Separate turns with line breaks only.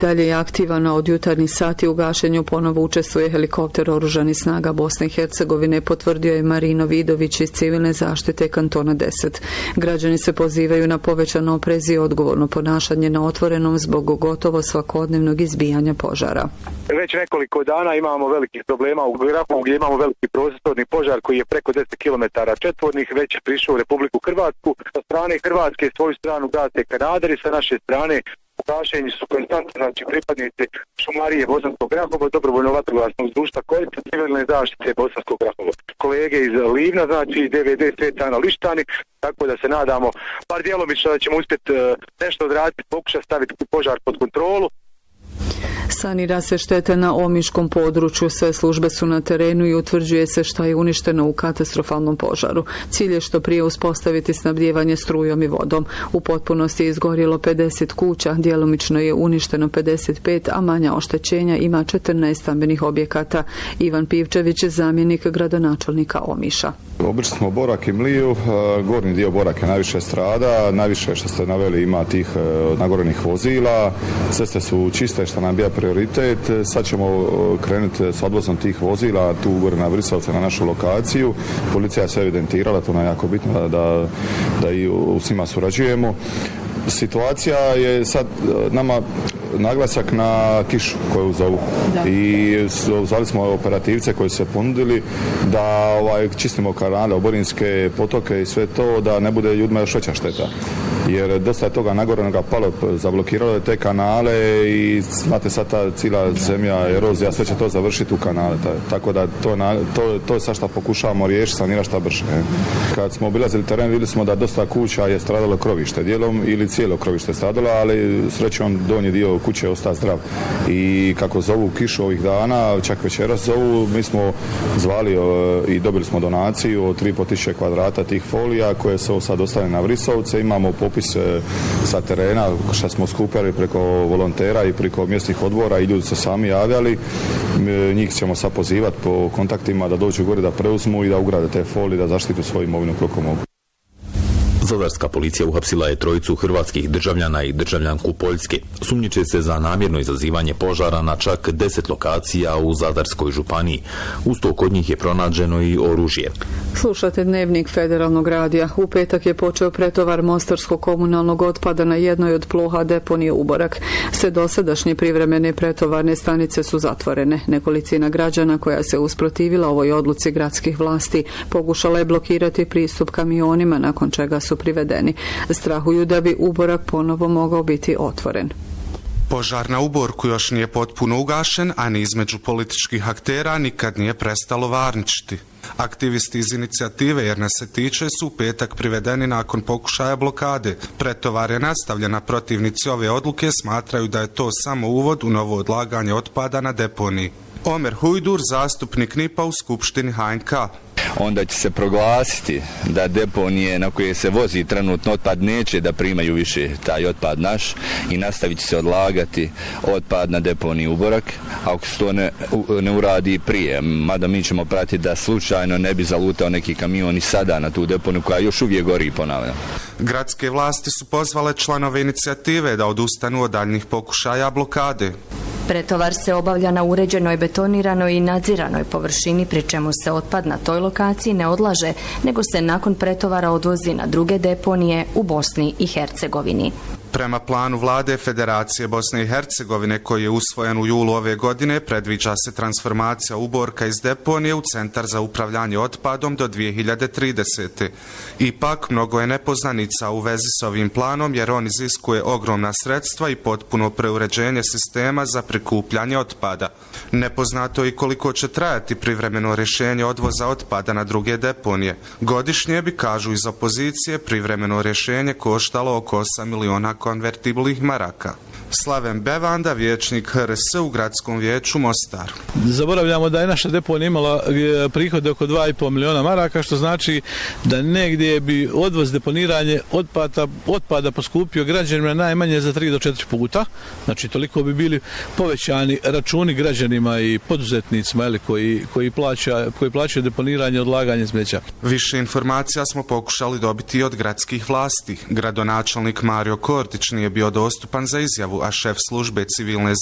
Dalje je aktivan, a od jutarnjih sati u gašenju ponovo učestvuje helikopter Oružanih snaga Bosne i Hercegovine, potvrdio je Marino Vidović iz civilne zaštite kantona 10. Građani se pozivaju na povećan oprez i odgovorno ponašanje na otvorenom zbog gotovo svakodnevnog izbijanja požara.
Već nekoliko dana imamo velikih problema u Grahovu gdje imamo veliki prostorni požar koji je preko 10 km četvornih, već je prišao u Republiku Hrvatsku. Sa strane Hrvatske svoju stranu gase kanaderi, sa naše strane u gašenju su konstantni, znači pripadnici šumarije Bosanskog Grahova, dobrovoljno vatrogasnog društva Koljica, civilne zaštite Bosanskog Grahova. Kolege iz Livna, znači DVD Svetana Lištani, tako da se nadamo bar djelomično da ćemo uspjeti nešto odraditi, pokušati staviti požar pod kontrolu.
Sanira se štete na omiškom području, sve službe su na terenu i utvrđuje se šta je uništeno u katastrofalnom požaru. Cilj je što prije uspostaviti snabdijevanje strujom i vodom. U potpunosti je izgorjelo 50 kuća, djelomično je uništeno 55, a manja oštećenja ima 14 stambenih objekata. Ivan Pivčević je zamjenik gradonačelnika Omiša.
Obišli smo Borak i Mliju, gornji dio Boraka najviše strada, najviše što ste naveli ima tih nagorenih vozila, ceste su čiste što nam bija prioritet. Sad ćemo krenuti s odvozom tih vozila tu gore na Vrisovce na našu lokaciju. Policija se evidentirala, to nam je jako bitno da i s njima surađujemo. Situacija je sad nama naglasak na kišu koju zovu i zvali smo operativce koji su se ponudili da čistimo kanale, oborinske potoke i sve to, da ne bude ljudima još veća šteta. Jer dosta je toga nagorenoga palo, zablokiralo je te kanale i znate sad ta cijela zemlja, erozija, sve će to završiti u kanale. Tako da to je sad što pokušavamo riješiti, sanirati šta brže. Kad smo obilazili teren, vidjeli smo da dosta kuća je stradalo krovište dijelom ili cijelo krovište stradalo, ali srećom donji dio kuće je ostao zdrav. I kako zovu kišu ovih dana, čak večeras zovu, mi smo zvali i dobili smo donaciju od 3.500 kvadrata tih folija koje su sad ostavljene na Vrisovce. Imamo popis sa terena što smo skupili preko volontera i preko mjesnih odbora i ljudi se sami javljali. Njih ćemo sad pozivati po kontaktima da dođu gore da preuzmu i da ugrade te folije, da zaštitu svoju imovinu koliko mogu.
Zadarska policija uhapsila je trojicu hrvatskih državljana i državljanku Poljske. Sumnjiče se za namjerno izazivanje požara na čak 10 lokacija u Zadarskoj županiji. Uz to kod njih je pronađeno i oružje.
Slušate Dnevnik Federalnog radija. U petak je počeo pretovar mostarskog komunalnog otpada na jednoj od ploha deponije Uborak. Sve dosadašnje privremene pretovarne stanice su zatvorene. Nekolicina građana koja se usprotivila ovoj odluci gradskih vlasti pokušala je blokirati pristup kamionima, nakon čega su privedeni. Strahuju da bi Uborak ponovo mogao biti otvoren.
Požar na Uborku još nije potpuno ugašen, a ni između političkih aktera nikad nije prestalo varničiti. Aktivisti iz inicijative Jer nas se tiče su u petak privedeni nakon pokušaja blokade. Pretovar je nastavljena, protivnici ove odluke smatraju da je to samo uvod u novo odlaganje otpada na deponiji. Omer Hujdur, zastupnik NIP-a u Skupštini HNK.
Onda će se proglasiti da deponije na koje se vozi trenutno otpad neće da primaju više taj otpad naš i nastavit će se odlagati otpad na deponiji Uborak, ako se to ne uradi prije. Mada mi ćemo pratiti da slučajno ne bi zalutao neki kamion i sada na tu deponiju koja još uvijek gori, ponavljam.
Gradske vlasti su pozvale članove inicijative da odustanu od daljnjih pokušaja blokade.
Pretovar se obavlja na uređenoj, betoniranoj i nadziranoj površini, pri čemu se otpad na toj lokaciji ne odlaže, nego se nakon pretovara odvozi na druge deponije u Bosni i Hercegovini.
Prema planu vlade Federacije Bosne i Hercegovine koji je usvojen u julu ove godine, predviđa se transformacija Uborka iz deponije u centar za upravljanje otpadom do 2030. Ipak, mnogo je nepoznanica u vezi s ovim planom jer on iziskuje ogromna sredstva i potpuno preuređenje sistema za prikupljanje otpada. Nepoznato i koliko će trajati privremeno rješenje odvoza otpada na druge deponije. Godišnje bi, kažu iz opozicije, privremeno rješenje koštalo oko 8 miliona konvertibilnih maraka. Slaven Bevanda, vijećnik HRS u Gradskom vijeću Mostar.
Zaboravljamo da je naša deponija imala prihode oko 2,5 miliona maraka, što znači da negdje bi odvoz deponiranje otpada poskupio građanima najmanje za 3 do 4 puta. Znači toliko bi bili povećani računi građanima i poduzetnicima koji plaćaju deponiranje i odlaganje smeća.
Više informacija smo pokušali dobiti od gradskih vlasti. Gradonačelnik Mario Kortić nije bio dostupan za izjavu, a šef službe civilne